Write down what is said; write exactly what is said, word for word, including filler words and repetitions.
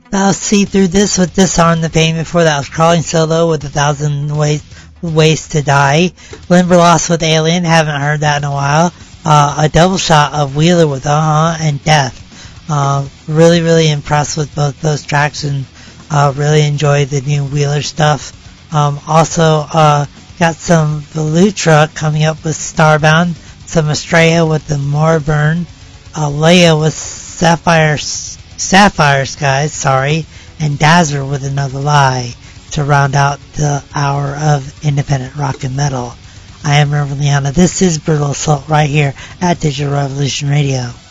I'll see through this with Disarm the Pain. Before that was Crawling Solo with A Thousand Ways, Ways to Die. Limberlost with Alien, haven't heard that in a while. Uh, a double shot of Wheeler with Uh-huh and Death. Uh, really, really impressed with both those tracks and uh, really enjoyed the new Wheeler stuff. Um, also, uh, got some Velutra coming up with Starbound, some Estrella with the Morburn, uh, Leia with Sapphire, Sapphire Skies, sorry, and Dazzler with Another Lie to round out the hour of independent rock and metal. I am Reverend Liana. This is Brutal Assault right here at Digital Revolution Radio.